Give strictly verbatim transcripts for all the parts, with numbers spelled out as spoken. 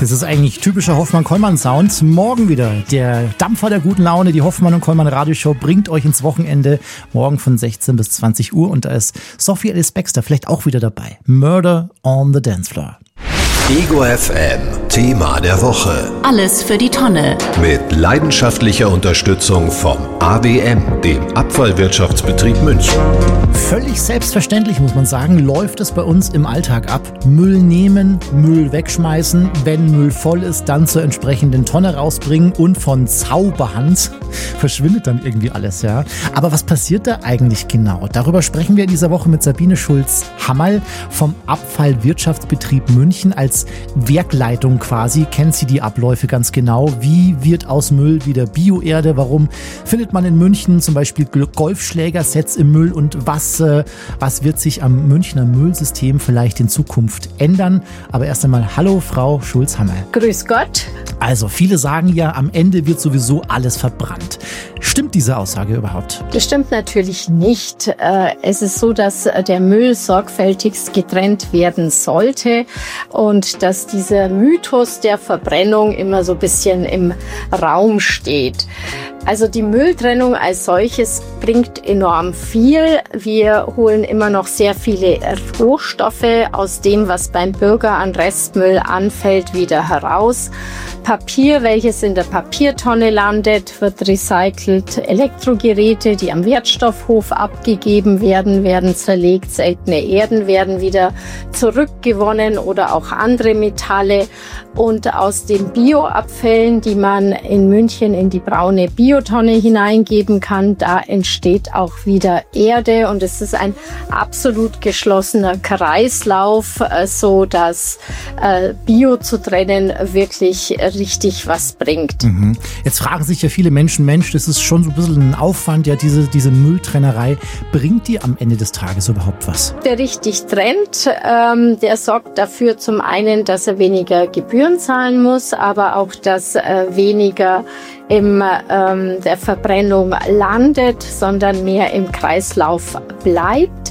Das ist eigentlich typischer Hoffmann-Kollmann-Sound. Morgen wieder der Dampfer der guten Laune. Die Hoffmann und Kollmann Radioshow bringt euch ins Wochenende. Morgen von sechzehn bis zwanzig Uhr. Und da ist Sophie Alice Baxter vielleicht auch wieder dabei. Murder on the Dance Floor. Ego F M, Thema der Woche. Alles für die Tonne. Mit leidenschaftlicher Unterstützung vom A W M, dem Abfallwirtschaftsbetrieb München. Völlig selbstverständlich, muss man sagen, läuft es bei uns im Alltag ab. Müll nehmen, Müll wegschmeißen, wenn Müll voll ist, dann zur entsprechenden Tonne rausbringen und von Zauberhand verschwindet dann irgendwie alles, ja. Aber was passiert da eigentlich genau? Darüber sprechen wir in dieser Woche mit Sabine Schulz-Hammerl vom Abfallwirtschaftsbetrieb München. Als Werkleitung quasi kennt sie die Abläufe ganz genau. Wie wird aus Müll wieder Bioerde? Warum findet man in München zum Beispiel Golfschlägersets im Müll? Und was, äh, was wird sich am Münchner Müllsystem vielleicht in Zukunft ändern? Aber erst einmal, hallo Frau Schulz-Hammerl. Grüß Gott. Also viele sagen ja, am Ende wird sowieso alles verbrannt. Stimmt diese Aussage überhaupt? Das stimmt natürlich nicht. Es ist so, dass der Müll sorgfältigst getrennt werden sollte und dass dieser Mythos der Verbrennung immer so ein bisschen im Raum steht. Also die Mülltrennung als solches bringt enorm viel. Wir holen immer noch sehr viele Rohstoffe aus dem, was beim Bürger an Restmüll anfällt, wieder heraus. Papier, welches in der Papiertonne landet, wird recycelt. Elektrogeräte, die am Wertstoffhof abgegeben werden, werden zerlegt. Seltene Erden werden wieder zurückgewonnen oder auch andere Metalle. Und aus den Bioabfällen, die man in München in die braune Biotonne hineingeben kann, da entsteht auch wieder Erde. Und es ist ein absolut geschlossener Kreislauf, so dass äh, Bio zu trennen wirklich richtig was bringt. Mhm. Jetzt fragen sich ja viele Menschen, Mensch, das ist schon so ein bisschen ein Aufwand, ja, diese, diese Mülltrennerei. Bringt die am Ende des Tages überhaupt was? Der richtig trennt, ähm, der sorgt dafür zum einen, dass er weniger Gebühren zahlen muss, aber auch, dass äh, weniger in ähm, der Verbrennung landet, sondern mehr im Kreislauf bleibt.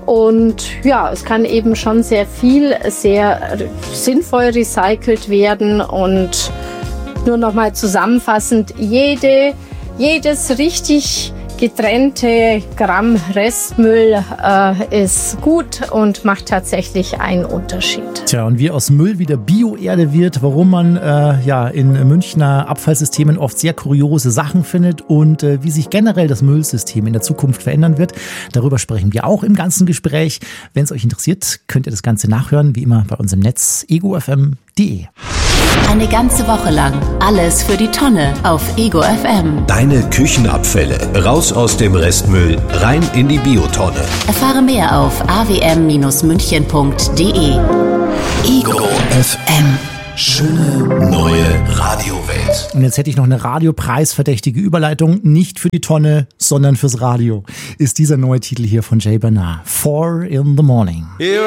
Und ja, es kann eben schon sehr viel, sehr sinnvoll recycelt werden. Und nur noch mal zusammenfassend, jede, jedes richtig getrennte Gramm Restmüll äh, ist gut und macht tatsächlich einen Unterschied. Tja, und wie aus Müll wieder Bioerde wird, warum man äh, ja in Münchner Abfallsystemen oft sehr kuriose Sachen findet und äh, wie sich generell das Müllsystem in der Zukunft verändern wird, darüber sprechen wir auch im ganzen Gespräch. Wenn es euch interessiert, könnt ihr das Ganze nachhören, wie immer bei uns im Netz ego f m punkt d e. Eine ganze Woche lang alles für die Tonne auf Ego F M. Deine Küchenabfälle raus aus dem Restmüll, rein in die Biotonne. Erfahre mehr auf a w m Bindestrich münchen punkt d e. Ego F M. Schöne neue Radiowelt. Und jetzt hätte ich noch eine radiopreisverdächtige Überleitung, nicht für die Tonne, sondern fürs Radio. Ist dieser neue Titel hier von Jay Bernard. Four in the Morning. Here